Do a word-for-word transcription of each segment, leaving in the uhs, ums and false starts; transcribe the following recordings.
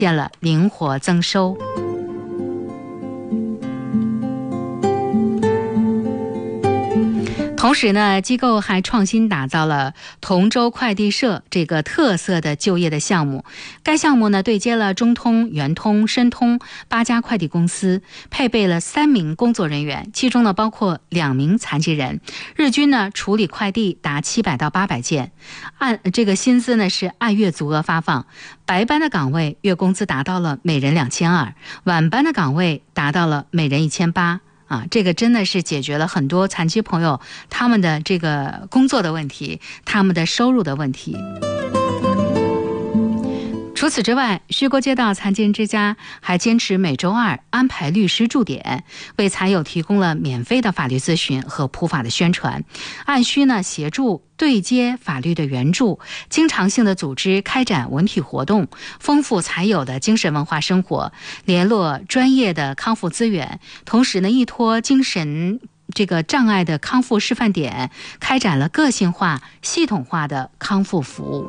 现了灵活增收。同时呢，机构还创新打造了同州快递社这个特色的就业的项目。该项目呢，对接了中通、圆通、申通八家快递公司，配备了三名工作人员，其中呢包括两名残疾人。日均呢处理快递达七百到八百件，按这个薪资呢是按月足额发放。白班的岗位月工资达到了每人两千二，晚班的岗位达到了每人一千八。啊，这个真的是解决了很多残疾朋友他们的这个工作的问题，他们的收入的问题。除此之外，徐沟街道残疾人之家还坚持每周二安排律师驻点，为残友提供了免费的法律咨询和普法的宣传，按需呢协助对接法律的援助，经常性的组织开展文体活动，丰富残友的精神文化生活，联络专业的康复资源，同时呢依托精神这个障碍的康复示范点，开展了个性化、系统化的康复服务。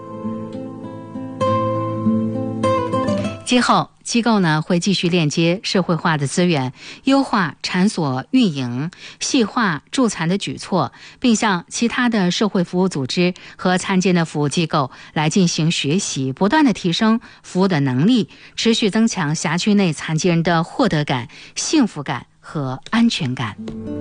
今后机构呢会继续链接社会化的资源，优化产所运营，细化助残的举措，并向其他的社会服务组织和残疾的服务机构来进行学习，不断的提升服务的能力，持续增强辖区内残疾人的获得感、幸福感和安全感。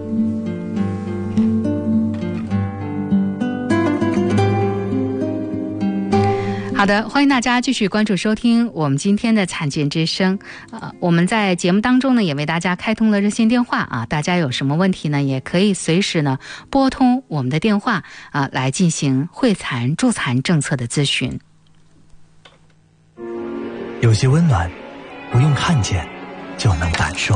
好的，欢迎大家继续关注收听我们今天的残疾人之声。呃，我们在节目当中呢，也为大家开通了热线电话啊，大家有什么问题呢，也可以随时呢拨通我们的电话啊，来进行惠残助残政策的咨询。 有些温暖，不用看见就能感受；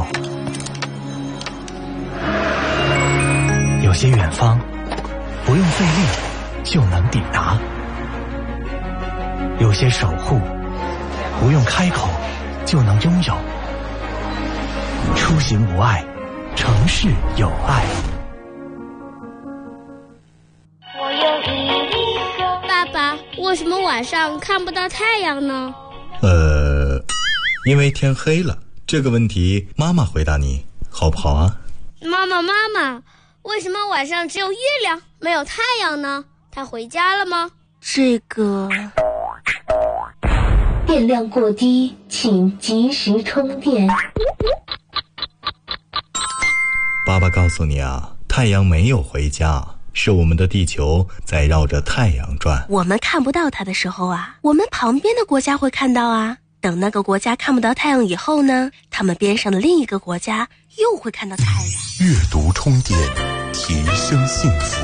有些远方，不用费力就能抵达。有些守护，不用开口就能拥有。出行无碍，城市有爱。 我有一个爸爸，为什么晚上看不到太阳呢？ 呃，因为天黑了。这个问题妈妈回答你好不好啊？ 妈妈妈妈，为什么晚上只有月亮没有太阳呢？他回家了吗？ 这个电量过低，请及时充电。 爸爸告诉你啊，太阳没有回家，是我们的地球在绕着太阳转。 我们看不到它的时候啊，我们旁边的国家会看到啊。等那个国家看不到太阳以后呢，他们边上的另一个国家又会看到太阳。 阅读充电，提升幸福。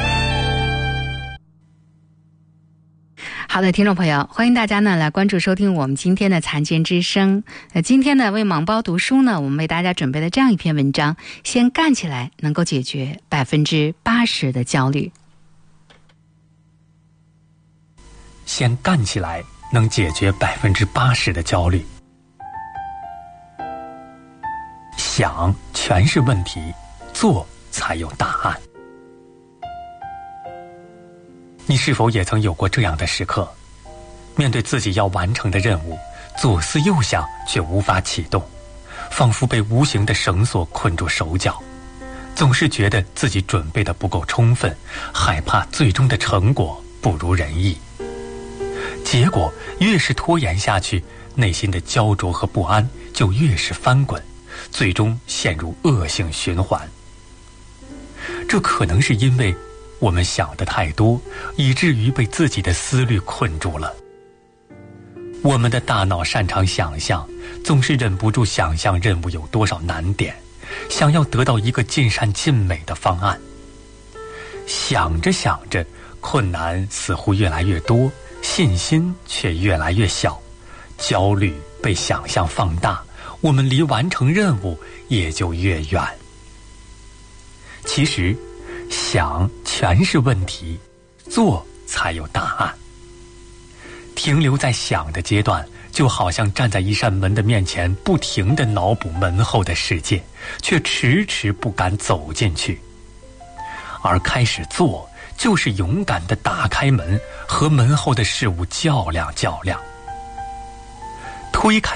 好的，听众朋友，欢迎大家呢来关注收听我们今天的残疾人之声。呃，今天呢为盲包读书呢，我们为大家准备了这样一篇文章：先干起来，能够解决百分之八十的焦虑。 先干起来，能解决百分之八十的焦虑。想全是问题，做才有答案。你是否也曾有过这样的时刻，面对自己要完成的任务，左思右想却无法启动，仿佛被无形的绳索困住手脚，总是觉得自己准备的不够充分，害怕最终的成果不如人意。结果越是拖延下去，内心的焦灼和不安就越是翻滚，最终陷入恶性循环。这可能是因为我们想的太多，以至于被自己的思虑困住了。我们的大脑擅长想象，总是忍不住想象任务有多少难点，想要得到一个尽善尽美的方案。想着想着，困难似乎越来越多，信心却越来越小，焦虑被想象放大，我们离完成任务也就越远。其实想全是问题，做才有答案。停留在想的阶段，就好像站在一扇门的面前，不停地脑补门后的世界，却迟迟不敢走进去。而开始做，就是勇敢地打开门，和门后的事物较量较量。 推开